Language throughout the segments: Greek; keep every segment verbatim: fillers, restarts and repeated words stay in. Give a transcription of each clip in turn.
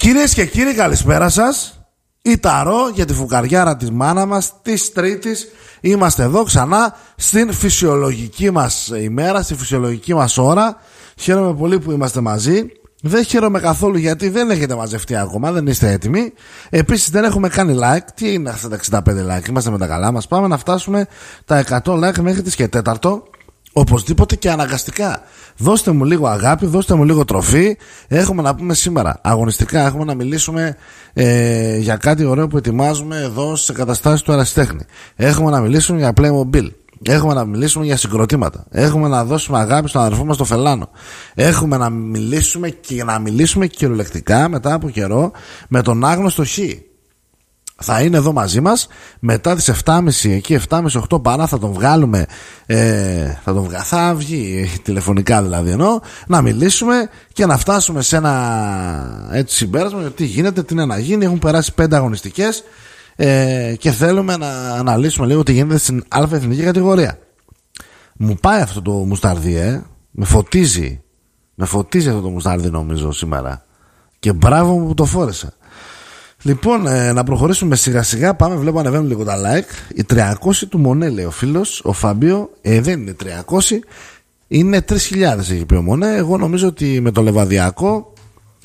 Κυρίες και κύριοι, καλησπέρα σας. Η Ταρό για τη φουκαριάρα της μάνα μας της Τρίτης. Είμαστε εδώ ξανά στην φυσιολογική μας ημέρα, στη φυσιολογική μας ώρα. Χαίρομαι πολύ που είμαστε μαζί. Δεν χαίρομαι καθόλου γιατί δεν έχετε μαζευτεί ακόμα, δεν είστε έτοιμοι. Επίσης δεν έχουμε κάνει like. Τι είναι αυτά τα εξήντα πέντε like, είμαστε με τα καλά μας. Πάμε να φτάσουμε τα εκατό like μέχρι τις και τέταρτο. Οπωσδήποτε και αναγκαστικά. Δώστε μου λίγο αγάπη, δώστε μου λίγο τροφή. Έχουμε να πούμε σήμερα αγωνιστικά, έχουμε να μιλήσουμε ε, για κάτι ωραίο που ετοιμάζουμε εδώ στις εγκαταστάσεις του Ερασιτέχνη. Έχουμε να μιλήσουμε για Playmobil. Έχουμε να μιλήσουμε για συγκροτήματα. Έχουμε να δώσουμε αγάπη στον αδερφό μας το Φελάνο. Έχουμε να μιλήσουμε και να μιλήσουμε κυριολεκτικά μετά από καιρό με τον άγνωστο Χ. Θα είναι εδώ μαζί μας μετά τις επτά και μισή, εκεί επτά και μισή οκτώ παρά θα τον βγάλουμε, ε, θα τον βγα... θα βγει τηλεφωνικά δηλαδή, εννοώ, να μιλήσουμε και να φτάσουμε σε ένα έτσι συμπέρασμα για τι γίνεται, τι είναι να γίνει. Έχουν περάσει πέντε αγωνιστικές ε, και θέλουμε να αναλύσουμε λίγο τι γίνεται στην Α εθνική κατηγορία. Μου πάει αυτό το μουσταρδί, ε, με φωτίζει, με φωτίζει αυτό το μουσταρδί νομίζω σήμερα και μπράβο μου που το φόρεσα. Λοιπόν, ε, να προχωρήσουμε σιγά σιγά. Πάμε, βλέπω ανεβαίνουν λίγο τα like. Οι τριακόσιοι του Μονέ, λέει ο φίλος, ο Φάμπιο. Ε, δεν είναι τριακόσιοι, είναι τρεις χιλιάδες έχει πει ο Μονέ. Εγώ νομίζω ότι με το Λεβαδιακό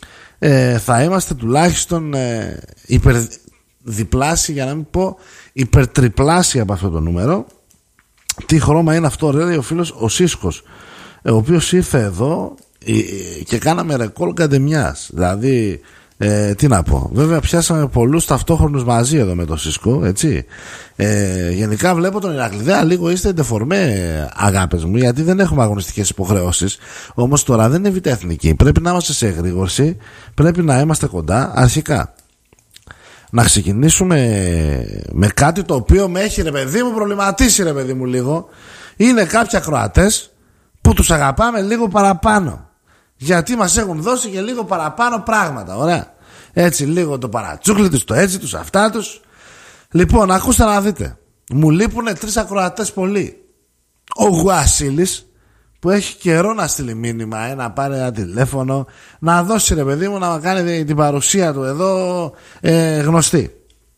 ε, θα είμαστε τουλάχιστον ε, υπερδιπλάσιοι, για να μην πω υπερτριπλάσιοι από αυτό το νούμερο. Τι χρώμα είναι αυτό, λέει ο φίλος ο Σίσκος, ε, ο οποίος ήρθε εδώ ε, και κάναμε ρεκόλ καντεμιάς. Δηλαδή, Ε, τι να πω, βέβαια πιάσαμε πολλούς ταυτόχρονους μαζί εδώ με το Σίσκο, έτσι. ε, Γενικά βλέπω τον Ηρακλειδέα λίγο είστε ντεφορμέ, αγάπες μου, γιατί δεν έχουμε αγωνιστικές υποχρεώσεις. Όμως τώρα δεν είναι β' εθνική, πρέπει να είμαστε σε εγρήγορση, πρέπει να είμαστε κοντά. Αρχικά να ξεκινήσουμε με κάτι το οποίο με έχει, ρε παιδί μου, προβληματίσει, ρε παιδί μου, λίγο. Είναι κάποιοι ακροατές που τους αγαπάμε λίγο παραπάνω, γιατί μας έχουν δώσει και λίγο παραπάνω πράγματα. Ωραία. Έτσι λίγο το παρατσούκλι τους, το έτσι τους, αυτά τους. Λοιπόν, ακούστε να δείτε. Μου λείπουνε τρεις ακροατές πολύ. Ο Γουασίλης, που έχει καιρό να στείλει μήνυμα, ε, να πάρει ένα τηλέφωνο, να δώσει, ρε παιδί μου, να κάνει την παρουσία του εδώ ε, γνωστή.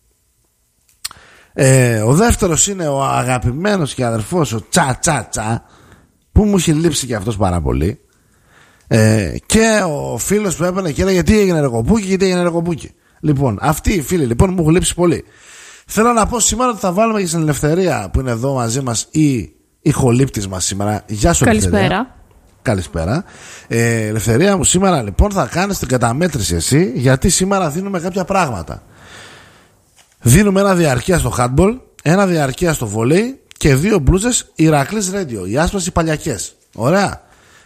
ε, Ο δεύτερος είναι ο αγαπημένος και αδερφός, ο Τσα Τσα Τσα, που μου έχει λείψει και αυτός πάρα πολύ. Ε, και ο φίλος που έπαιρνε και έλεγε γιατί έγινε ρεκοπούκι, γιατί έγινε ρεκοπούκι. Λοιπόν, αυτοί οι φίλοι λοιπόν μου έχουν λείψει πολύ. Θέλω να πω σήμερα ότι θα βάλουμε και στην Ελευθερία που είναι εδώ μαζί μας, η ηχολήπτης μας σήμερα. Γεια σου, Ελευθερία. Καλησπέρα. Καλησπέρα. ε, Ελευθερία μου, σήμερα λοιπόν θα κάνεις την καταμέτρηση εσύ, γιατί σήμερα δίνουμε κάποια πράγματα. Δίνουμε ένα διαρκεία στο handball, ένα διαρκεία στο βολέι και δύο μπλούζες Ηρακλής Radio, οι άσπρες οι παλιακές. Ωραία.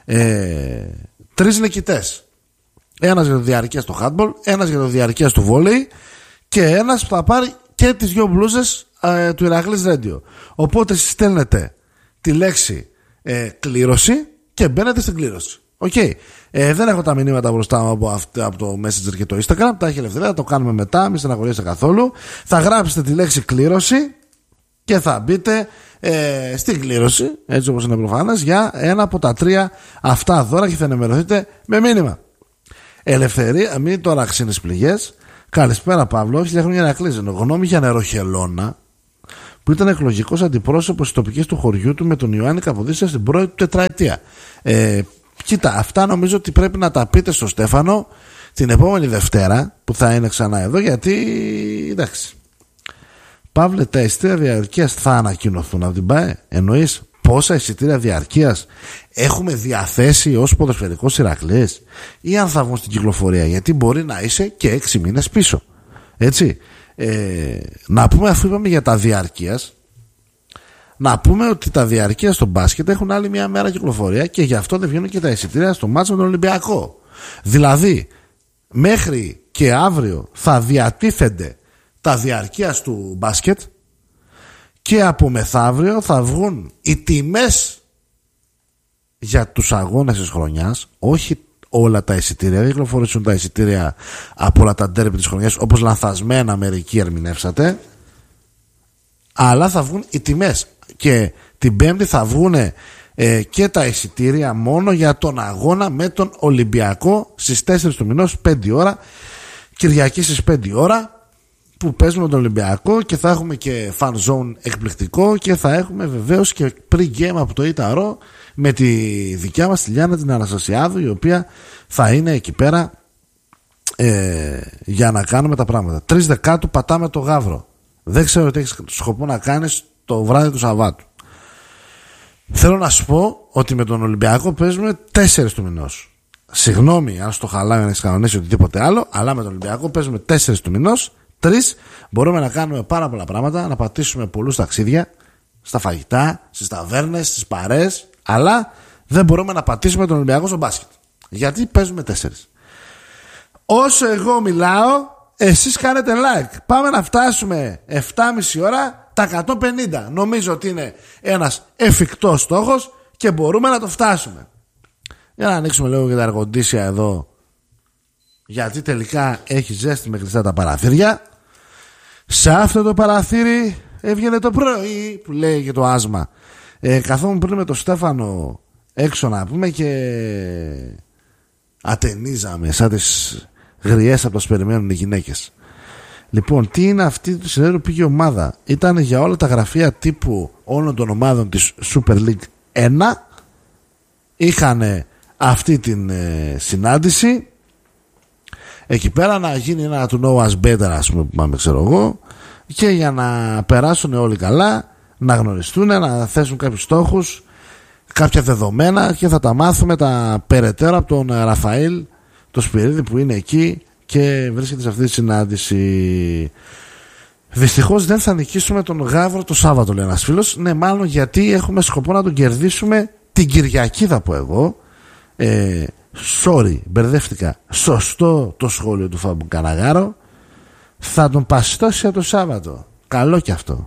Ε, τρεις νικητές. Ένας για το διαρκεία στο handball, ένας για το διαρκεία στο βόλεϊ και ένας που θα πάρει και τις δυο μπλούζες ε, του Ηρακλής Radio. Οπότε στέλνετε τη λέξη ε, κλήρωση και μπαίνετε στην κλήρωση. Okay. Ε, δεν έχω τα μηνύματα μπροστά μου από, από το Messenger και το Instagram. Τα έχει Ελευθερία, θα το κάνουμε μετά, μην στεναχωρήσετε καθόλου. Θα γράψετε τη λέξη κλήρωση και θα μπείτε ε, στην κλήρωση, έτσι όπως είναι προφανές, για ένα από τα τρία αυτά δώρα και θα ενημερωθείτε με μήνυμα. Ελευθερία, μην τώρα ξύνεις πληγές. Καλησπέρα Παύλο, χίλια χρόνια να κλείσει. Γνώμη για Νεροχελώνα, που ήταν εκλογικός αντιπρόσωπος της τοπικής του χωριού του με τον Ιωάννη Καποδίστρια στην πρώτη του τετραετία. Ε, κοίτα, αυτά νομίζω ότι πρέπει να τα πείτε στο Στέφανο την επόμενη Δευτέρα που θα είναι ξανά εδώ, γιατί εντάξει. Παύλε, τα εισιτήρια διαρκείας θα ανακοινωθούν από την ΠΑΕ? Εννοείς πόσα εισιτήρια διαρκείας έχουμε διαθέσει ως ποδοσφαιρικός Ηρακλής, ή αν θα βγουν στην κυκλοφορία? Γιατί μπορεί να είσαι και έξι μήνες πίσω. Έτσι. Ε, να πούμε, αφού είπαμε για τα διαρκείας, να πούμε ότι τα διαρκείας στο μπάσκετ έχουν άλλη μια μέρα κυκλοφορία και γι' αυτό δεν βγαίνουν και τα εισιτήρια στο μάτσο με τον Ολυμπιακό. Δηλαδή, μέχρι και αύριο θα διατίθενται τα διαρκείας του μπάσκετ και από μεθαύριο θα βγουν οι τιμές για τους αγώνες της χρονιάς, όχι όλα τα εισιτήρια, δεν κυκλοφορήσουν τα εισιτήρια από όλα τα ντέρμπι της χρονιάς όπως λανθασμένα μερικοί ερμηνεύσατε, αλλά θα βγουν οι τιμές και την Πέμπτη θα βγουν ε, και τα εισιτήρια μόνο για τον αγώνα με τον Ολυμπιακό στις τέσσερις του μηνός, πέντε ώρα, Κυριακή στις πέντε η ώρα που παίζουμε τον Ολυμπιακό και θα έχουμε και fan zone εκπληκτικό και θα έχουμε βεβαίως και pre-game από το Ιταρό με τη δικιά μας τη Λιάννα την Αναστασιάδου, η οποία θα είναι εκεί πέρα ε, για να κάνουμε τα πράγματα. Τρεις Δεκάτου πατάμε το Γαύρο. Δεν ξέρω τι έχεις σκοπό να κάνεις το βράδυ του Σαββάτου. Θέλω να σου πω ότι με τον Ολυμπιακό παίζουμε τέσσερις του μηνός. Συγγνώμη αν στο χαλάει να έχεις κανονίσει οτιδήποτε άλλο, αλλά με τον Ολυμπιακό παίζουμε τέσσερις του μηνός. Τρεις, μπορούμε να κάνουμε πάρα πολλά πράγματα, να πατήσουμε πολλούς ταξίδια, στα φαγητά, στις ταβέρνες, στις παρές, αλλά δεν μπορούμε να πατήσουμε τον Ολυμπιακό στο μπάσκετ. Γιατί παίζουμε τέσσερις. Όσο εγώ μιλάω, εσείς κάνετε like. Πάμε να φτάσουμε επτά και μισή ώρα τα εκατόν πενήντα. Νομίζω ότι είναι ένας εφικτός στόχος και μπορούμε να το φτάσουμε. Για να ανοίξουμε λίγο και τα αργοντήσια εδώ, γιατί τελικά έχει ζέστη με κλειστά τα παραθύρια. Σε αυτό το παραθύρι έβγαινε το πρωί που λέει και το άσμα. ε, Καθόμουν πριν με τον Στέφανο έξω να πούμε και ατενίζαμε σαν τις γριές από το περιμένουν οι γυναίκες. Λοιπόν, τι είναι αυτή το συνέδριο που πήγε η ομάδα? Ήταν για όλα τα γραφεία τύπου όλων των ομάδων της Super League ένα. Είχαν αυτή την ε, συνάντηση εκεί πέρα, να γίνει ένα του know us better, ας πούμε, που πάμε, ξέρω εγώ, και για να περάσουν όλοι καλά, να γνωριστούν, να θέσουν κάποιους στόχους, κάποια δεδομένα, και θα τα μάθουμε τα περαιτέρω από τον Ραφαήλ το Σπυρίδη που είναι εκεί και βρίσκεται σε αυτή τη συνάντηση. Δυστυχώς δεν θα νικήσουμε τον Γαύρο το Σάββατο, λέει ένας φίλος. Ναι, μάλλον γιατί έχουμε σκοπό να τον κερδίσουμε την Κυριακή, θα πω εγώ. ε, Sorry, μπερδεύτηκα. Σωστό το σχόλιο του Φάμπου Καναγάρο. Θα τον παστώσει το Σάββατο. Καλό κι αυτό.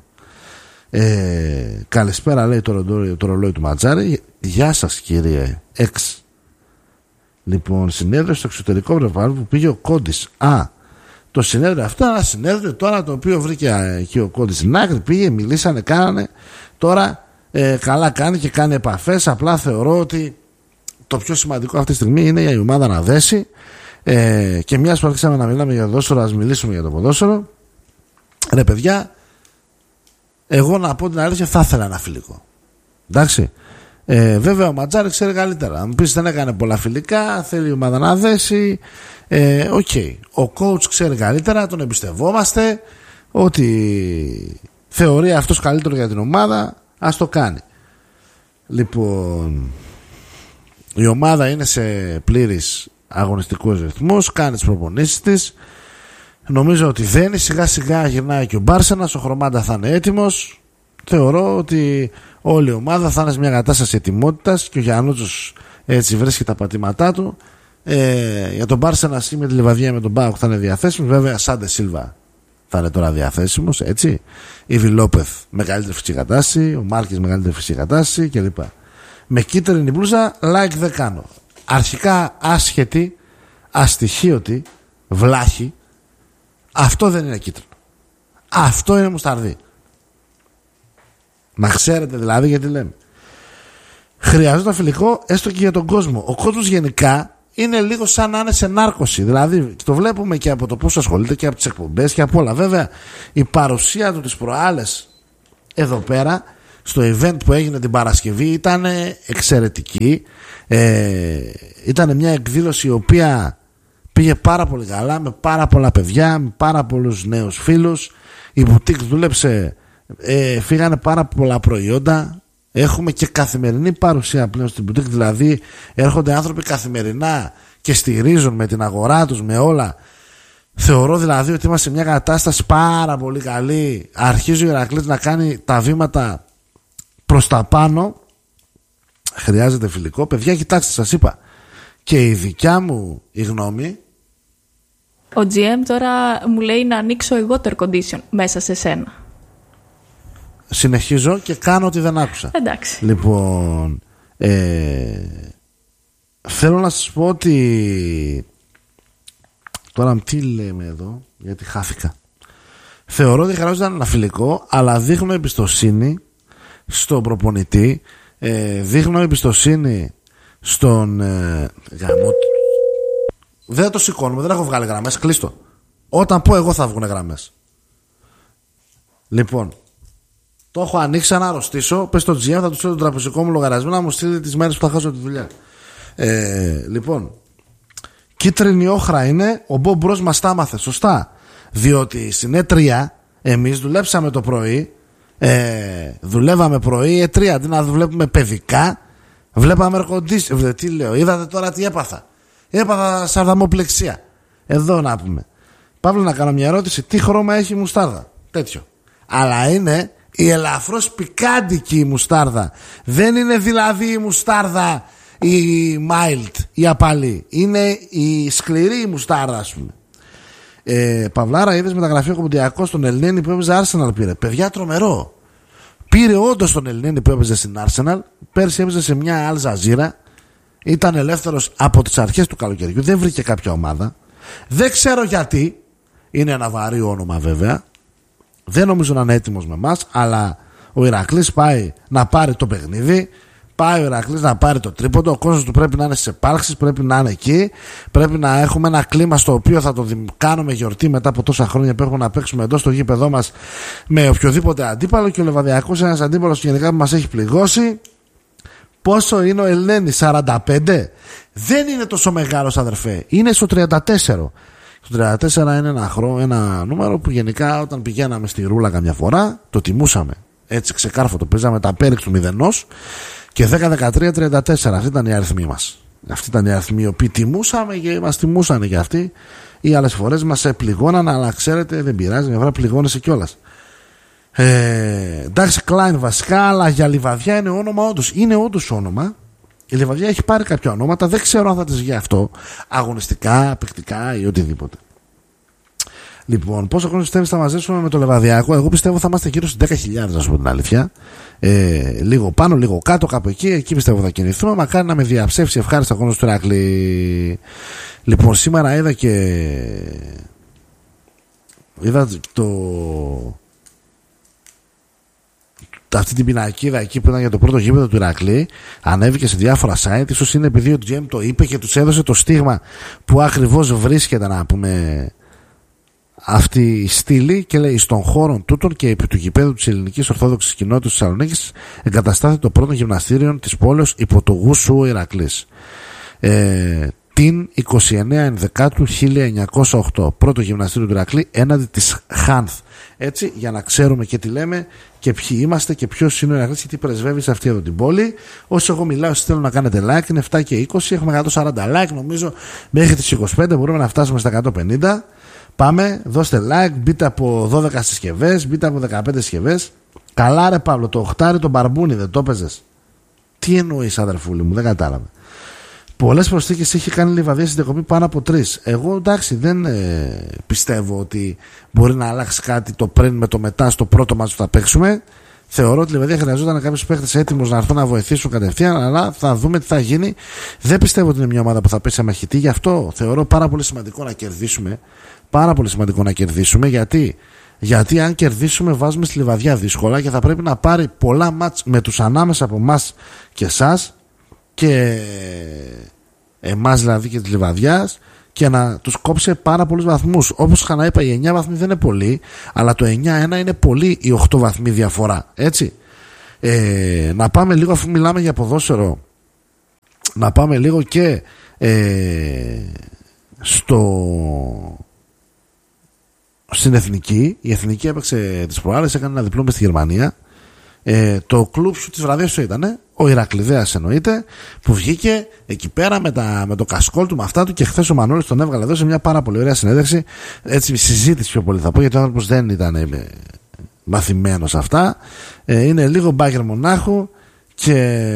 ε, Καλησπέρα, λέει το, ρολόι, το ρολόι του Ματζάρη. Γεια σας, κύριε Εξ. Λοιπόν, συνέδριο στο εξωτερικό βρεβάριο που πήγε ο Κόντης. Α, το συνέδριο αυτό είναι ένα συνέδριο τώρα το οποίο βρήκε εκεί ο Κόντης στην άκρη. Πήγε, μιλήσανε, κάνανε. Τώρα ε, καλά κάνει και κάνει επαφές. Απλά θεωρώ ότι το πιο σημαντικό αυτή τη στιγμή είναι η ομάδα να δέσει. Ε, και μιας που άρχισαμε να μιλάμε για το ποδόσφαιρο, ας μιλήσουμε για το ποδόσφαιρο. Ρε παιδιά, εγώ να πω την αλήθεια, θα ήθελα ένα φιλικό. Εντάξει. Ε, βέβαια ο Ματζάρη ξέρει καλύτερα. Αν μου πεις δεν έκανε πολλά φιλικά, θέλει η ομάδα να δέσει. Ε, okay. Ο coach ξέρει καλύτερα, τον εμπιστευόμαστε. Ότι θεωρεί αυτός καλύτερο για την ομάδα, ας το κάνει. Λοιπόν, η ομάδα είναι σε πλήρης αγωνιστικούς ρυθμούς, κάνει τις προπονήσεις της. Νομίζω ότι δένει, σιγά σιγά γυρνάει και ο Μπάρσενας, ο Χρωμάντα θα είναι έτοιμος. Θεωρώ ότι όλη η ομάδα θα είναι σε μια κατάσταση ετοιμότητας και ο Γιαννούτσος έτσι βρίσκει τα πατήματά του. Ε, για τον Μπάρσενα με τη Λιβαδιά με τον Μπάουκ θα είναι διαθέσιμος. Βέβαια, Σάντε Σίλβα θα είναι τώρα διαθέσιμος. Έτσι. Η Βιλόπεθ με καλύτερη φυσική κατάσταση, ο Μάρκης με καλύτερη φυσική κατάσταση κλπ. Με κίτρινη μπλούζα, like δεν κάνω. Αρχικά άσχετη, αστοιχείωτη, βλάχη. Αυτό δεν είναι κίτρινο. Αυτό είναι μουσταρδί. Να ξέρετε δηλαδή γιατί λέμε. Χρειάζεται φιλικό έστω και για τον κόσμο. Ο κόσμος γενικά είναι λίγο σαν να είναι σε νάρκωση. Δηλαδή το βλέπουμε και από το πώς ασχολείται και από τις εκπομπές και από όλα. Βέβαια η παρουσία του τις προάλλες εδώ πέρα στο event που έγινε την Παρασκευή ήταν εξαιρετική. ε, Ήταν μια εκδήλωση η οποία πήγε πάρα πολύ καλά, με πάρα πολλά παιδιά, με πάρα πολλούς νέους φίλους. Η μπουτίκ δούλεψε. Ε, φύγανε πάρα πολλά προϊόντα. Έχουμε και καθημερινή παρουσία πλέον στην μπουτίκ. Δηλαδή έρχονται άνθρωποι καθημερινά και στηρίζουν με την αγορά τους, με όλα. Θεωρώ δηλαδή ότι είμαστε σε μια κατάσταση πάρα πολύ καλή. Αρχίζει ο Ηρακλής να κάνει τα βήματα προς τα πάνω. Χρειάζεται φιλικό. Παιδιά, κοιτάξτε, σας είπα, και η δικιά μου η γνώμη. Ο τζι εμ τώρα μου λέει να ανοίξω εγώ το air condition μέσα σε σένα. Συνεχίζω και κάνω ότι δεν άκουσα. Εντάξει. Λοιπόν, ε, θέλω να σας πω ότι τώρα τι λέμε εδώ, γιατί χάθηκα. Θεωρώ ότι χρειάζεται ένα φιλικό, αλλά δείχνω εμπιστοσύνη στον προπονητή, ε, δείχνω εμπιστοσύνη στον ε, γαμό. Δεν το σηκώνουμε, δεν έχω βγάλει γραμμές, κλείστο. Όταν πω εγώ θα βγουν γραμμές. Λοιπόν, το έχω ανοίξει να αρρωστήσω. Πες στο τζι εμ, θα του στείλω τον τραπεζικό μου λογαριασμό να μου στείλει τις μέρες που θα χάσω τη δουλειά. Ε, λοιπόν, κίτρινη όχρα είναι, ο Μπομπ Μπρος μας τα άμαθε, σωστά. Διότι στην ι τρία εμείς δουλέψαμε το πρωί, ε, δουλεύαμε πρωί ι τρία, αντί να βλέπουμε παιδικά, βλέπαμε air-condition. Τι λέω, είδατε τώρα τι έπαθα. Έπαθα σαρδαμοπλεξία. Εδώ να πούμε. Παύλο, να κάνω μια ερώτηση. Τι χρώμα έχει η μουστάρδα? Τέτοιο. Αλλά είναι η ελαφρώς πικάντικη η μουστάρδα. Δεν είναι δηλαδή η μουστάρδα η mild, η απαλή. Είναι η σκληρή η μουστάρδα, ας πούμε. Ε, Παυλάρα, είδες μεταγραφή ο Κομποντιακός στον Ελνένη που έπαιζε Arsenal πήρε. Παιδιά, τρομερό. Πήρε όντως τον Ελνένη που έπαιζε στην Arsenal. Πέρσι έπαιζε σε μια Al Jazeera. Ήταν ελεύθερος από τις αρχές του καλοκαιριού. Δεν βρήκε κάποια ομάδα. Δεν ξέρω γιατί. Είναι ένα βαρύ όνομα βέβαια. Δεν νομίζω να είναι έτοιμος με εμάς. Αλλά ο Ηρακλής πάει να πάρει το παιχνίδι. Πάει ο Ηρακλής να πάρει το τρίποντο. Ο κόσμος του πρέπει να είναι στις επάλξεις. Πρέπει να είναι εκεί. Πρέπει να έχουμε ένα κλίμα στο οποίο θα το κάνουμε γιορτή μετά από τόσα χρόνια που έχουμε να παίξουμε εντός στο γήπεδό μας με οποιοδήποτε αντίπαλο. Και ο Λεβαδιακός είναι ένας αντίπαλος γενικά που μας έχει πληγώσει. Πόσο είναι ο Ελένης? σαράντα πέντε. Δεν είναι τόσο μεγάλος, αδερφέ. Είναι στο τριάντα τέσσερα. Το τριάντα τέσσερα είναι ένα, χρόνο, ένα νούμερο που γενικά όταν πηγαίναμε στη ρούλα καμιά φορά το τιμούσαμε. Έτσι ξεκάρφωτο. Παίζαμε τα πέριξ του μηδενός και δέκα, δεκατρία, τριάντα τέσσερα. Αυτή ήταν η αριθμή μας. Αυτή ήταν η αριθμή οι οποίοι τιμούσαμε και μας τιμούσαν και αυτοί. Οι άλλες φορές μας πληγώναν, αλλά ξέρετε δεν πειράζει. Μια φορά πληγώνεσαι κιόλας. Ε, εντάξει, Klein βασικά, αλλά για Λιβαδιά είναι όνομα όντως. Είναι όντως όνομα. Η Λιβαδιά έχει πάρει κάποια ονόματα. Δεν ξέρω αν θα τις βγει αυτό αγωνιστικά, παικτικά ή οτιδήποτε. Λοιπόν, πόσο χρόνο πιστεύεις θα μαζέψουμε με το Λεβαδιακό? Εγώ πιστεύω θα είμαστε γύρω στις δέκα χιλιάδες, να σου πω την αλήθεια. Ε, λίγο πάνω, λίγο κάτω, κάπου εκεί. Εκεί πιστεύω θα κινηθούμε. Μακάρι να με διαψεύσει ευχάριστα ο χρόνος του Ηρακλή. Λοιπόν, σήμερα είδα και. Είδα το. Αυτή την πινακίδα εκεί που ήταν για το πρώτο γήπεδο του Ηρακλή. Ανέβηκε σε διάφορα site. Ίσως είναι επειδή ο τζι εμ το είπε και τους έδωσε το στίγμα που ακριβώς βρίσκεται, να πούμε, αυτή η στήλη, και λέει: στον χώρο τούτων και επί του γηπέδου της Ελληνικής Ορθόδοξης Κοινότητας της Θεσσαλονίκης εγκαταστάθηκε το πρώτο γυμναστήριο της πόλης υπό το γούσου Ηρακλής. Ε, την εικοστή ενάτη Ενδεκάτου χίλια εννιακόσια οκτώ. Πρώτο γυμναστήριο του Ηρακλή έναντι της Χάνθ. Έτσι, για να ξέρουμε και τι λέμε και ποιοι είμαστε και ποιος είναι ο Ηρακλής και τι πρεσβεύει σε αυτή εδώ την πόλη. Όσο εγώ μιλάω, εσείς θέλω να κάνετε like. Είναι επτά και είκοσι. Έχουμε εκατόν σαράντα like. Νομίζω μέχρι τις είκοσι πέντε μπορούμε να φτάσουμε στα εκατόν πενήντα. Πάμε, δώστε like. Μπείτε από δώδεκα συσκευές, μπείτε από δεκαπέντε συσκευές. Καλά, ρε Παύλο, το οχτάρι το μπαρμπούνι δεν το έπαιζες? Τι εννοείς, αδερφούλη μου, δεν κατάλαβα. Πολλές προσθήκες είχε κάνει η Λιβαδιά στην διακοπή, πάνω από τρεις. Εγώ εντάξει δεν ε, πιστεύω ότι μπορεί να αλλάξει κάτι το πριν με το μετά στο πρώτο μάτσο που θα παίξουμε. Θεωρώ ότι η Λιβαδιά χρειαζόταν κάποιους παίχτες έτοιμους να έρθουν να βοηθήσουν κατευθείαν, αλλά θα δούμε τι θα γίνει. Δεν πιστεύω ότι είναι μια ομάδα που θα πέσει αμαχητή, γι' αυτό θεωρώ πάρα πολύ σημαντικό να κερδίσουμε. Πάρα πολύ σημαντικό να κερδίσουμε, γιατί, γιατί αν κερδίσουμε βάζουμε στη Λιβαδιά δύσκολα και θα πρέπει να πάρει πολλά μάτς με τους ανάμεσα από εμάς και εσάς και εμάς δηλαδή και της Λιβαδιάς, και να τους κόψει πάρα πολλούς βαθμούς. Όπως είχα να είπα, οι εννιά βαθμοί δεν είναι πολύ, αλλά το εννιά ένα είναι πολύ, οι οκτώ βαθμοί διαφορά. Έτσι. Ε, να πάμε λίγο, αφού μιλάμε για ποδόσφαιρο, να πάμε λίγο και ε, στο στην Εθνική. Η Εθνική έπαιξε τις προάλλες, έκανε ένα διπλό μες στη Γερμανία. Ε, το κλουμπ σου της βραδιάς του ήταν ο Ηρακλειδέας, εννοείται, που βγήκε εκεί πέρα με, τα, με το κασκόλ του, με αυτά του, και χθες ο Μανώλης τον έβγαλε εδώ σε μια πάρα πολύ ωραία συνέντευξη. Έτσι, συζήτηση πιο πολύ θα πω, γιατί ο άνθρωπος δεν ήταν ε, μαθημένος αυτά. Ε, είναι λίγο Μπάγερ Μονάχου και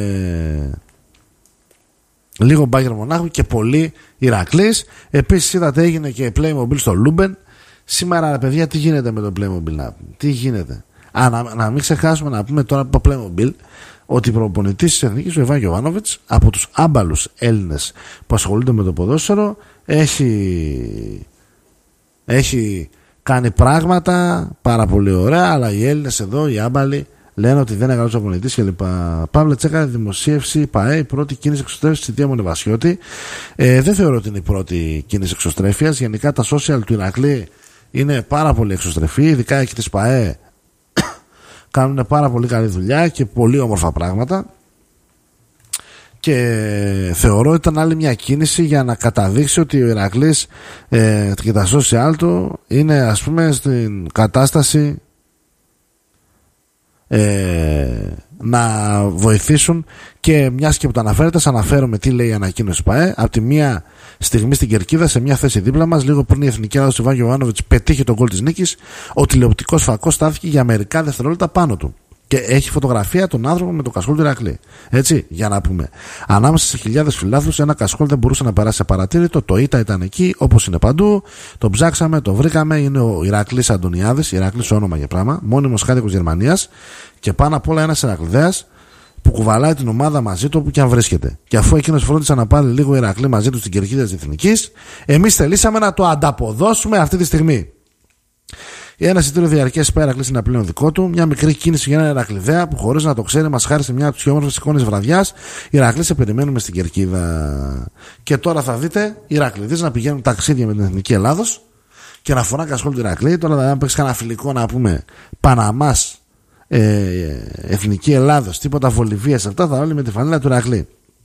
λίγο Μπάγερ Μονάχου και πολύ Ηρακλής. Επίσης είδατε έγινε και Playmobil στο Λούμπεν. Σήμερα, παιδιά, τι γίνεται με το Playmobil? Να, τι γίνεται? Α, να, να μην ξεχάσουμε να πούμε τώρα από το Playmobil ότι προπονητής της Εθνικής, ο Ιβάν Γιοβάνοβιτς, από τους άμπαλους Έλληνες που ασχολούνται με το ποδόσφαιρο, έχει, έχει κάνει πράγματα πάρα πολύ ωραία, αλλά οι Έλληνες εδώ, οι άμπαλοι, λένε ότι δεν είναι καλός προπονητής κλπ. Παύλε, τσέκανε δημοσίευση ΠΑΕ, η πρώτη κίνηση εξωστρέφειας στη Δία Μονεβασιώτη. Ε, δεν θεωρώ ότι είναι η πρώτη κίνηση εξωστρέφειας. Γενικά τα social του Ηρακλή είναι πάρα πολύ εξωστρεφή, ειδικά εκεί της ΠΑΕ κάνουν πάρα πολύ καλή δουλειά και πολύ όμορφα πράγματα. Και θεωρώ ότι ήταν άλλη μια κίνηση για να καταδείξει ότι ο Ηρακλής ε, και τα social του είναι, ας πούμε, στην κατάσταση ε, να βοηθήσουν. Και μιας και που το αναφέρετε, σας αναφέρομαι τι λέει η ανακοίνωση ΠΑΕ. Από τη μία στιγμή στην Κερκίδα, σε μια θέση δίπλα μας, λίγο πριν η εθνική έδρα του Ιβάν Γιοβάνοβιτς πετύχει τον γκολ της νίκης, ο τηλεοπτικός φακός στάθηκε για μερικά δευτερόλεπτα πάνω του. Και έχει φωτογραφία τον άνθρωπο με το κασκόλ του Ηρακλή. Έτσι, για να πούμε. Ανάμεσα σε χιλιάδες φιλάθλους, ένα κασκόλ δεν μπορούσε να περάσει απαρατήρητο. Το ΙΤΑ ήταν εκεί, όπως είναι παντού. Το ψάξαμε, το βρήκαμε. Είναι ο Ηρακλής Αντωνιάδης, Ηρακλής όνομα για πράγμα. Μόνιμος κάτοικος Γερμανίας. Και πάνω απ' όλα ένας Ηρακλιδέας που κουβαλάει την ομάδα μαζί του όπου και αν βρίσκεται. Και αφού εκείνος φρόντισε να πάρει λίγο Ηρακλή μαζί του στην Κερκίδα της Εθνικής, εμείς θελήσαμε να το ανταποδώσουμε αυτή τη στιγμή. Ένα εισιτήριο διαρκές Ηρακλής είναι πλέον δικό του. Μια μικρή κίνηση για ένα Ηρακλιδέα που χωρίς να το ξέρει μας χάρισε μια από τις πιο όμορφες εικόνες βραδιάς. Ηρακλή, σε περιμένουμε στην Κερκίδα. Και τώρα θα δείτε Ηρακλειδείς να πηγαίνουν ταξίδια με την Εθνική Ελλάδος και να φορά κασκόλ του Ηρακλή. Τώρα δηλαδή, αν παίξει κανένα φιλικό, να πούμε Παναμάς, ε, Εθνική Ελλάδος, τίποτα Βολιβίας, αυτά θα όλοι με τη φανέλα του Ηρακλή.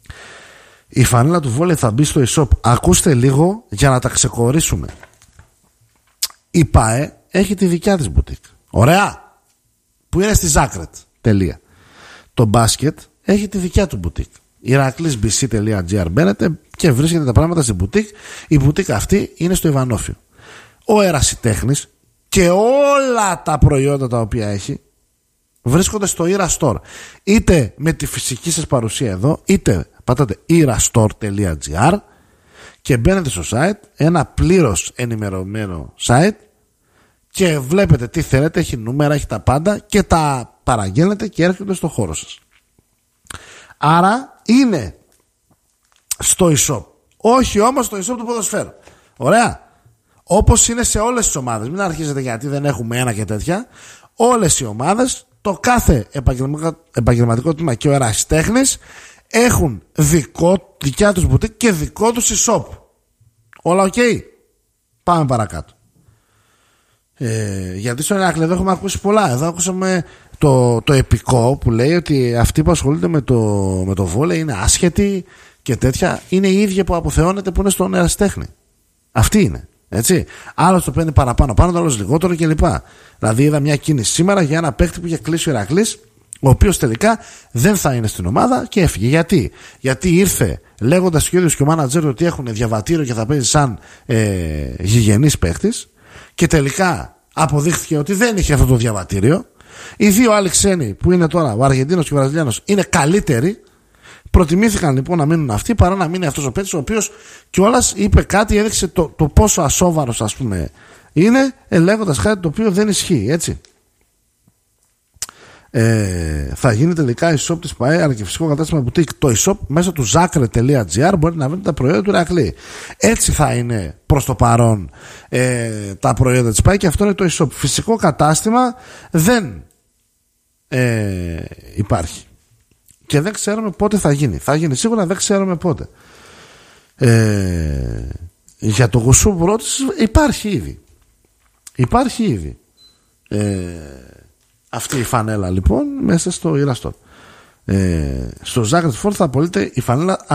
Η φανέλα του Βόλε θα μπει στο e-shop. Ακούστε λίγο για να τα ξεκορίσουμε. Η ΠΑΕ έχει τη δικιά της μπουτίκ. Ωραία. Που είναι στη Ζάκρετ. Τελεία. Το μπάσκετ έχει τη δικιά του μπουτίκ. ηρακλής μπι σι τελεία τζι άρ μπαίνετε και βρίσκετε τα πράγματα στην μπουτίκ. Η μπουτίκ αυτή είναι στο Ιβανόφιο. Ο ερασιτέχνης και όλα τα προϊόντα τα οποία έχει βρίσκονται στο Ira Store. Είτε με τη φυσική σας παρουσία εδώ, είτε πατάτε irastore τελεία τζι άρ και μπαίνετε στο site, ένα πλήρως ενημερωμένο site, και βλέπετε τι θέλετε, έχει νούμερα, έχει τα πάντα και τα παραγγέλνετε και έρχονται στο χώρο σας. Άρα είναι στο e-shop. Όχι όμως στο e-shop του ποδοσφαίρου. Ωραία. Όπως είναι σε όλες τις ομάδες. Μην αρχίζετε γιατί δεν έχουμε ένα και τέτοια. Όλες οι ομάδες, το κάθε επαγγελματικό, επαγγελματικό τμήμα και ο ερασιτέχνης έχουν δικό, δικιά τους μπουτίκ και δικό τους e-shop. Όλα οκ. Okay. Πάμε παρακάτω. Ε, γιατί στον Ηρακλή εδώ έχουμε ακούσει πολλά. Εδώ ακούσαμε το, το επικό που λέει ότι αυτοί που ασχολούνται με το, με το βόλεϊ είναι άσχετοι και τέτοια. Είναι οι ίδιοι που αποθεώνεται που είναι στον ερασιτέχνη. Αυτή είναι. Έτσι. Άλλος το παίρνει παραπάνω, πάνω, άλλος λιγότερο κλπ. Δηλαδή είδα μια κίνηση σήμερα για ένα παίκτη που είχε κλείσει ο Ηρακλής, ο οποίος τελικά δεν θα είναι στην ομάδα και έφυγε. Γιατί, Γιατί ήρθε λέγοντας και ο ίδιος και ο μάνατζερ ότι έχουν διαβατήριο και θα παίζει σαν ε, γηγενής παίκτης. Και τελικά αποδείχθηκε ότι δεν είχε αυτό το διαβατήριο. Οι δύο άλλοι ξένοι που είναι τώρα, ο Αργεντίνος και ο Βραζιλιάνος, είναι καλύτεροι. Προτιμήθηκαν λοιπόν να μείνουν αυτοί παρά να μείνει αυτός ο παίκτης, ο οποίος κιόλας είπε κάτι, έδειξε το, το πόσο ασόβαρος, ας πούμε, είναι, λέγοντας κάτι το οποίο δεν ισχύει, έτσι. Ε, θα γίνει τελικά η shop της ΠΑΕ, αλλά και φυσικό κατάστημα boutique. Το e-shop μέσα του ζάκρε τελεία τζι άρ μπορείτε να βρείτε τα προϊόντα του Ηρακλή. Έτσι θα είναι προς το παρόν ε, τα προϊόντα της ΠΑΕ, και αυτό είναι το e-shop. Φυσικό κατάστημα δεν ε, υπάρχει. Και δεν ξέρουμε πότε θα γίνει. Θα γίνει σίγουρα, δεν ξέρουμε πότε. Ε, για το γουσού που ρώτησες, υπάρχει ήδη. Υπάρχει ήδη. Ε, αυτή η φανέλα λοιπόν μέσα στο Ira Store. Ε, στο Zagreb Sport θα απολύτε η φανέλα